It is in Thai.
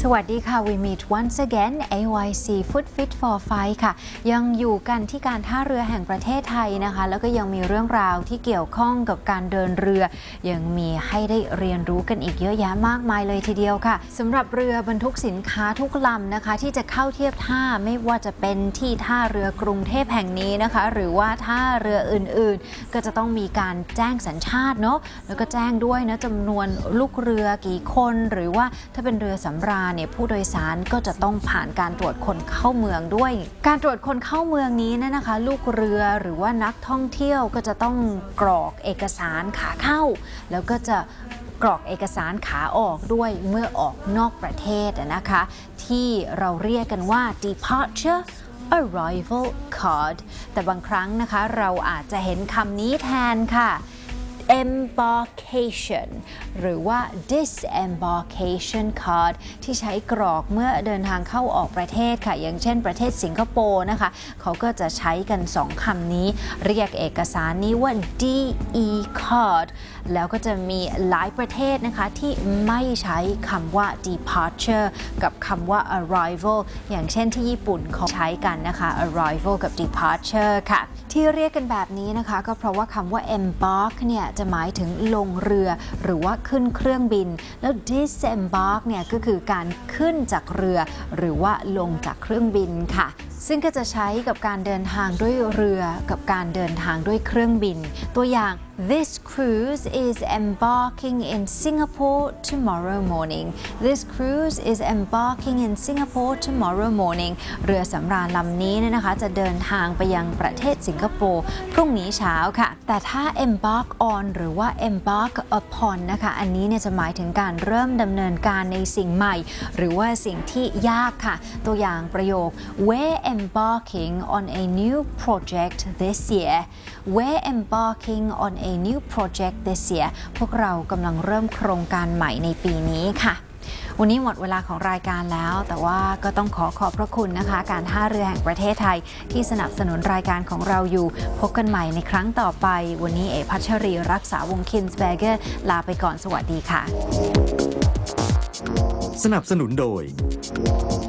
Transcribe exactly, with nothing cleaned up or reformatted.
สวัสดีค่ะ We meet once again เอ วาย ซี Food Fit for Fight ค่ะยังอยู่กันที่การท่าเรือแห่งประเทศไทยนะคะแล้วก็ยังมีเรื่องราวที่เกี่ยวข้องกับการเดินเรือยังมีให้ได้เรียนรู้กันอีกเยอะแยะมากมายเลยทีเดียวค่ะสำหรับเรือบรรทุกสินค้าทุกลำนะคะที่จะเข้าเทียบท่าไม่ว่าจะเป็นที่ท่าเรือกรุงเทพแห่งนี้นะคะหรือว่าท่าเรืออื่นๆก็จะต้องมีการแจ้งสัญชาติเนาะแล้วก็แจ้งด้วยนะจำนวนลูกเรือกี่คนหรือว่าถ้าเป็นเรือสำราญเนี่ยผู้โดยสารก็จะต้องผ่านการตรวจคนเข้าเมืองด้วยการตรวจคนเข้าเมืองนี้นะคะลูกเรือหรือว่านักท่องเที่ยวก็จะต้องกรอกเอกสารขาเข้าแล้วก็จะกรอกเอกสารขาออกด้วยเมื่อออกนอกประเทศนะคะที่เราเรียกกันว่า departure arrival card แต่บางครั้งนะคะเราอาจจะเห็นคำนี้แทนค่ะ embarkation หรือว่า disembarkation card ที่ใช้กรอกเมื่อเดินทางเข้าออกประเทศค่ะอย่างเช่นประเทศสิงคโปร์นะคะเขาก็จะใช้กันสองคำนี้เรียกเอกสารนี้ว่า ดี อี card แล้วก็จะมีหลายประเทศนะคะที่ไม่ใช้คำว่า departure กับคำว่า arrival อย่างเช่นที่ญี่ปุ่นเขาใช้กันนะคะ arrival กับ departure ค่ะที่เรียกกันแบบนี้นะคะก็เพราะว่าคำว่า embark เนี่ยจะหมายถึงลงเรือหรือว่าขึ้นเครื่องบินแล้ว disembark เนี่ยก็คือการขึ้นจากเรือหรือว่าลงจากเครื่องบินค่ะซึ่งก็จะใช้กับการเดินทางด้วยเรือกับการเดินทางด้วยเครื่องบินตัวอย่าง This cruise is embarking in Singapore tomorrow morning. This cruise is embarking in Singapore tomorrow morning. เรือสำราญลำนี้นะคะจะเดินทางไปยังประเทศสิงคโปร์พรุ่งนี้เช้าค่ะแต่ถ้า embark on หรือว่า embark upon นะคะอันนี้เนี่ยจะหมายถึงการเริ่มดำเนินการในสิ่งใหม่หรือว่าสิ่งที่ยากค่ะตัวอย่างประโยค We're embarking on a new project this year. We're embarking on a new project this year พวกเรากำลังเริ่มโครงการใหม่ในปีนี้ค่ะวันนี้หมดเวลาของรายการแล้วแต่ว่าก็ต้องขอขอบพระคุณนะคะการท่าเรือแห่งประเทศไทยที่สนับสนุนรายการของเราอยู่พบกันใหม่ในครั้งต่อไปวันนี้เอพัชรีรักษาวงศ์คินส์เบเกอร์ลาไปก่อนสวัสดีค่ะสนับสนุนโดย